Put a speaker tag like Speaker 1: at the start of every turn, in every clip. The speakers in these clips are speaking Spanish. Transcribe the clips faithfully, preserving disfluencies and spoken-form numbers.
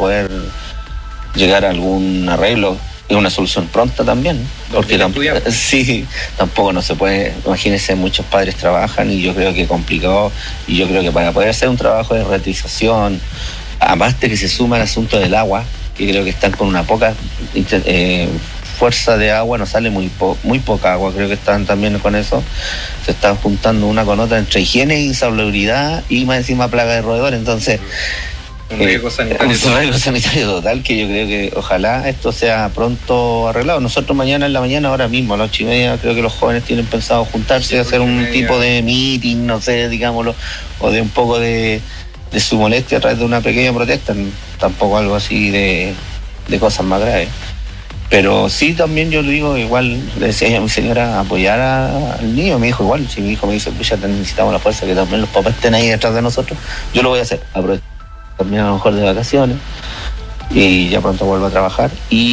Speaker 1: poder llegar a algún arreglo y una solución pronta también, porque tamp- sí, tampoco no se puede, imagínense, muchos padres trabajan y yo creo que es complicado, y yo creo que para poder hacer un trabajo de reatización, aparte que se suma el asunto del agua, que creo que están con una poca eh, fuerza de agua, no sale muy po- muy poca agua, creo que están también con eso, se están juntando una con otra entre higiene, insalubridad y más encima plaga de roedores, entonces
Speaker 2: un riesgo sanitario,
Speaker 1: eh, un riesgo sanitario total, que yo creo que ojalá esto sea pronto arreglado. Nosotros mañana en la mañana, ahora mismo a las ocho y media, creo que los jóvenes tienen pensado juntarse y hacer un tipo de meeting, no sé, digámoslo, o de un poco de, de su molestia a través de una pequeña protesta, tampoco algo así de, de cosas más graves. Pero sí, también yo le digo, igual le decía a mi señora, apoyar a, al niño. Mi hijo igual, si mi hijo me dice, pucha, necesitamos la fuerza, que también los papás estén ahí detrás de nosotros, yo lo voy a hacer, aprovechar también a lo mejor de vacaciones y ya pronto vuelvo a trabajar,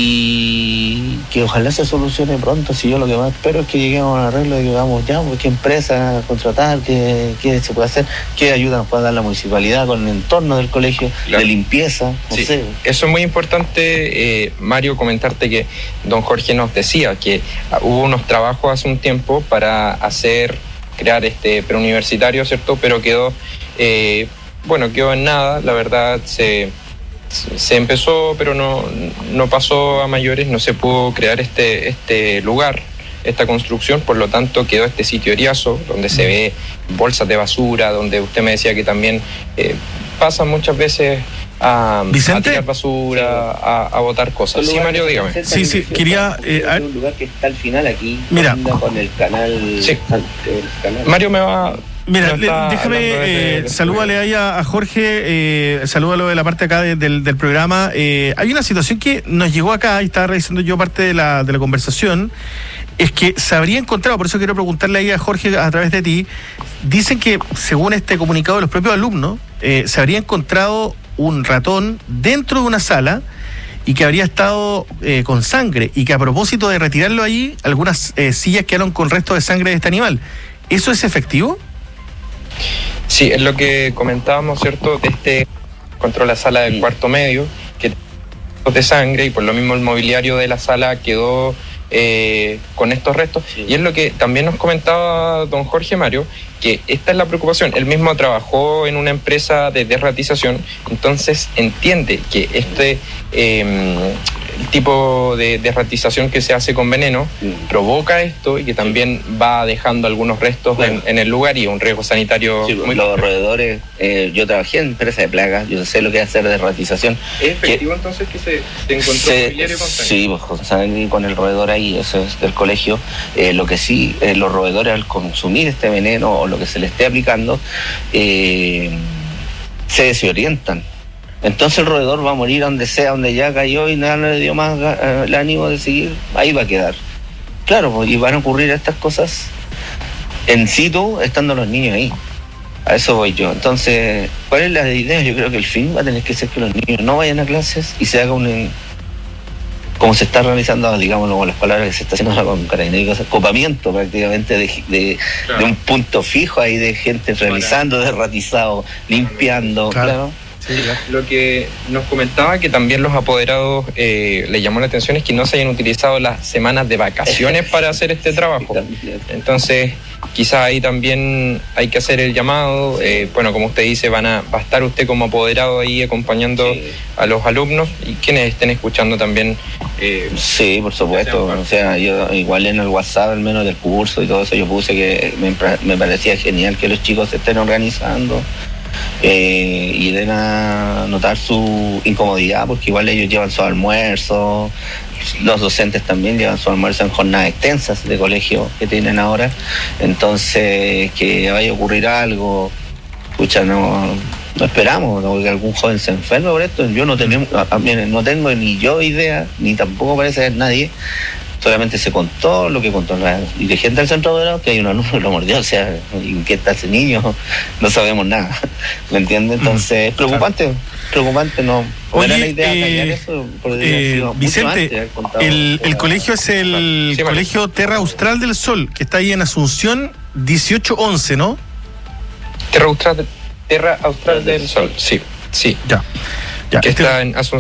Speaker 1: y que ojalá se solucione pronto. Si yo lo que más espero es que lleguemos a un arreglo y digamos, ya, pues, qué empresa contratar, qué, qué se puede hacer, qué ayuda nos puede dar la municipalidad con el entorno del colegio, claro, de limpieza, no
Speaker 2: sí,
Speaker 1: sé.
Speaker 2: Eso es muy importante, eh, Mario, comentarte que don Jorge nos decía que hubo unos trabajos hace un tiempo para hacer, crear este preuniversitario, ¿cierto? Pero quedó... Eh, Bueno, quedó en nada, la verdad, se, se empezó, pero no, no pasó a mayores, no se pudo crear este, este lugar, esta construcción, por lo tanto quedó este sitio Eriazo, donde se ve bolsas de basura, donde usted me decía que también eh, pasan muchas veces a, a tirar basura, a, a botar cosas. Sí, Mario, dígame.
Speaker 3: Sí, sí, quería...
Speaker 1: Eh, Hay un lugar que está al final aquí,
Speaker 3: mira,
Speaker 1: con el canal...
Speaker 2: Sí.
Speaker 1: El canal.
Speaker 2: Mario me va...
Speaker 3: Mira, le, déjame, de, eh, salúdale ahí a, a Jorge, eh, salúdalo de la parte acá de, del, del programa. Eh, hay una situación que nos llegó acá, y estaba revisando yo parte de la, de la conversación, es que se habría encontrado, por eso quiero preguntarle ahí a Jorge a través de ti, dicen que según este comunicado de los propios alumnos, eh, se habría encontrado un ratón dentro de una sala y que habría estado eh, con sangre, y que a propósito de retirarlo ahí, algunas eh, sillas quedaron con restos de sangre de este animal. ¿Eso es efectivo?
Speaker 2: Sí, es lo que comentábamos, ¿cierto? De este contra la sala del cuarto medio, que de sangre, y por lo mismo el mobiliario de la sala quedó eh, con estos restos. Sí. Y es lo que también nos comentaba don Jorge, Mario, que esta es la preocupación. Él mismo trabajó en una empresa de derratización, entonces entiende que este eh, tipo de derratización que se hace con veneno sí. provoca esto, y que también va dejando algunos restos bueno. en, en el lugar, y un riesgo sanitario
Speaker 1: sí,
Speaker 2: muy...
Speaker 1: Los roedores, eh, yo trabajé en empresa de plagas, yo sé lo que es hacer derratización.
Speaker 2: ¿Es efectivo que, entonces que se, se encontró se, mobiliario con sangre?
Speaker 1: Sí, pues, sangre con el roedor ahí, eso es del colegio. Eh, lo que sí, eh, los roedores al consumir este veneno o lo que se le esté aplicando, eh, se desorientan. Entonces el roedor va a morir donde sea, donde ya cayó y nada le dio más uh, el ánimo de seguir, ahí va a quedar. Claro, pues, y van a ocurrir estas cosas en situ, estando los niños ahí. A eso voy yo. Entonces, ¿cuál es la idea? Yo creo que el fin va a tener que ser que los niños no vayan a clases y se haga un... como se está realizando, digámoslo con las palabras que se está haciendo con Carabineros, copamiento prácticamente de, de, claro. de un punto fijo ahí de gente revisando, derratizado, limpiando, claro. claro.
Speaker 2: Sí, lo que nos comentaba que también los apoderados eh, le llamó la atención es que no se hayan utilizado las semanas de vacaciones para hacer este trabajo. Entonces, quizás ahí también hay que hacer el llamado. Eh, bueno, como usted dice, van a, va a estar usted como apoderado ahí acompañando sí. a los alumnos, y quienes estén escuchando también.
Speaker 1: Eh, sí, por supuesto. O sea, yo igual en el WhatsApp, al menos del curso y todo eso, yo puse que me, me parecía genial que los chicos se estén organizando. Eh, y den a notar su incomodidad, porque igual ellos llevan su almuerzo, los docentes también llevan su almuerzo en jornadas extensas de colegio que tienen ahora, entonces que vaya a ocurrir algo, escucha, no, no esperamos ¿no? que algún joven se enferme por esto. Yo no tengo, no tengo ni yo idea, ni tampoco parece haber nadie. Solamente se contó lo que contó la dirigente del centro de que hay un alumno que lo mordió, o sea, ¿qué está ese niño? No sabemos nada, ¿me entiendes? Entonces, es preocupante, claro. preocupante, no,
Speaker 3: Oye,
Speaker 1: no era la idea
Speaker 3: eh,
Speaker 1: callar eso.
Speaker 3: Eh, Vicente, el, el colegio es el sí, Colegio Terra Austral del Sol, que está ahí en Asunción dieciocho once, ¿no?
Speaker 2: Terra Austral, Terra Austral del Sol, sí, sí.
Speaker 3: Ya. ya
Speaker 2: que
Speaker 3: este...
Speaker 2: está en Asunción.